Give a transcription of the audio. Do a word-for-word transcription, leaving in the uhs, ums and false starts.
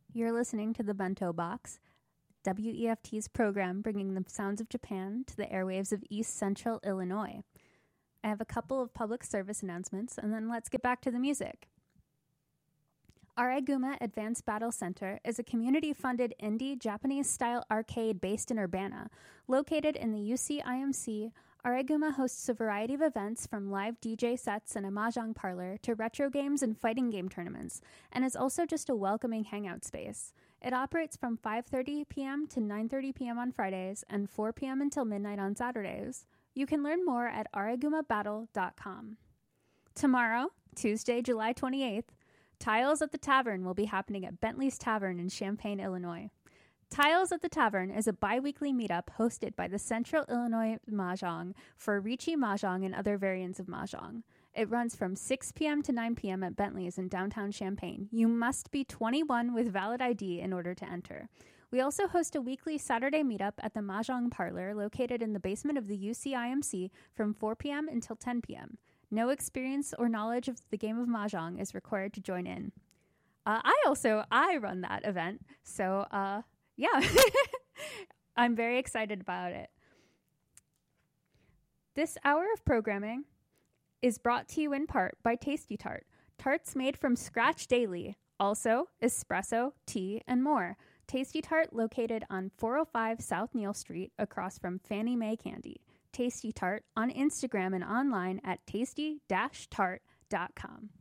You're listening to the Bento Box, W E F T's program bringing the sounds of Japan to the airwaves of East Central Illinois. I have a couple of public service announcements, and then let's get back to the music. Areguma Advanced Battle Center is a community-funded indie Japanese-style arcade based in Urbana. Located in the U C I M C, Areguma hosts a variety of events from live D J sets and a mahjong parlor to retro games and fighting game tournaments, and is also just a welcoming hangout space. It operates from five thirty p.m. to nine thirty p.m. on Fridays and four p.m. until midnight on Saturdays. You can learn more at areguma battle dot com. Tomorrow, Tuesday, July twenty-eighth, Tiles at the Tavern will be happening at Bentley's Tavern in Champaign, Illinois. Tiles at the Tavern is a bi-weekly meetup hosted by the Central Illinois Mahjong for Riichi Mahjong and other variants of Mahjong. It runs from six p.m. to nine p.m. at Bentley's in downtown Champaign. You must be twenty-one with valid I D in order to enter. We also host a weekly Saturday meetup at the Mahjong Parlor located in the basement of the U C I M C from four p.m. until ten p.m. No experience or knowledge of the game of Mahjong is required to join in. Uh, I also, I run that event, so uh, yeah, I'm very excited about it. This hour of programming is brought to you in part by Tasty Tart. Tarts made from scratch daily. Also, espresso, tea, and more. Tasty Tart located on four oh five South Neal Street across from Fannie Mae Candy. Tasty Tart on Instagram and online at tasty dash tart dot com.